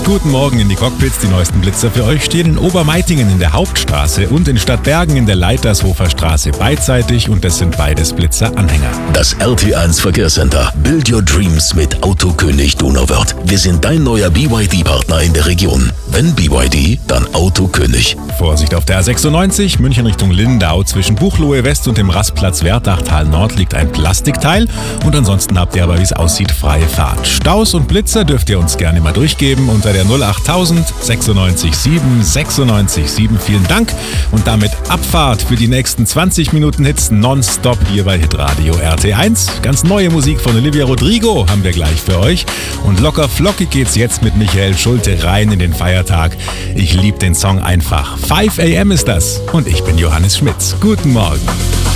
Guten Morgen in die Cockpits. Die neuesten Blitzer für euch stehen in Obermeitingen in der Hauptstraße und in Stadtbergen in der Leitershofer Straße beidseitig und es sind beides Blitzer-Anhänger. Das RT1 Verkehrscenter. Build your dreams mit Autokönig Donauwörth. Wir sind dein neuer BYD-Partner in der Region. Wenn BYD, dann Autokönig. Vorsicht auf der A96, München Richtung Lindau. Zwischen Buchloe West und dem Rastplatz Werdachtal Nord liegt ein Plastikteil. Und ansonsten habt ihr aber, wie es aussieht, freie Fahrt. Staus und Blitzer dürft ihr uns gerne mal durchgeben unter der 08000 96 7 96 7. Vielen Dank. Und damit Abfahrt für die nächsten 20 Minuten Hits nonstop hier bei Hitradio RT1. Ganz neue Musik von Olivia Rodrigo haben wir gleich für euch. Und locker flockig geht's jetzt mit Michael Schulte rein in den Feiertag. Ich liebe den Song einfach. 5 AM ist das. Und ich bin Johannes Schmitz. Guten Morgen.